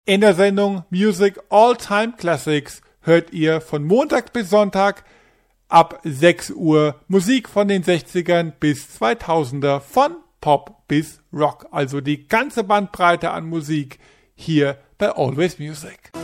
In der Sendung Music All Time Classics hört ihr von Montag bis Sonntag ab 6 Uhr Musik von den 60ern bis 2000er, von Pop bis Rock. Also die ganze Bandbreite an Musik hier bei Always Music.